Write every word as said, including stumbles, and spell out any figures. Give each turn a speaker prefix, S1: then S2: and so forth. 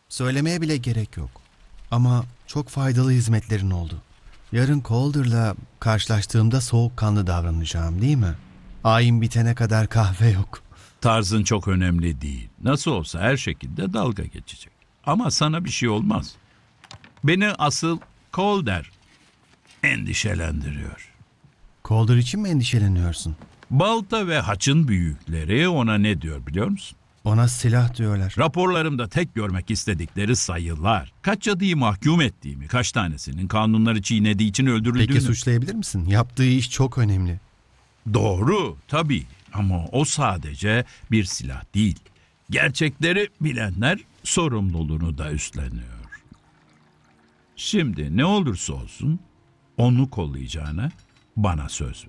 S1: Söylemeye bile gerek yok. Ama çok faydalı hizmetlerin oldu. Yarın Calder'la karşılaştığımda soğukkanlı davranacağım, değil mi? Ayin bitene kadar kahve yok.
S2: Tarzın çok önemli değil. Nasıl olsa her şekilde dalga geçecek. Ama sana bir şey olmaz. Beni asıl Calder endişelendiriyor.
S1: Calder için mi endişeleniyorsun?
S2: Balta ve haçın büyükleri ona ne diyor biliyor musun?
S1: Ona silah diyorlar.
S2: Raporlarımda tek görmek istedikleri sayılar. Kaç cadıyı mahkum ettiğimi, kaç tanesinin kanunları çiğnediği için öldürüldüğünü.
S1: Peki suçlayabilir misin? Yaptığı iş çok önemli.
S2: Doğru, tabii. Ama o sadece bir silah değil. Gerçekleri bilenler sorumluluğunu da üstleniyor. Şimdi ne olursa olsun onu kollayacağına bana söz ver.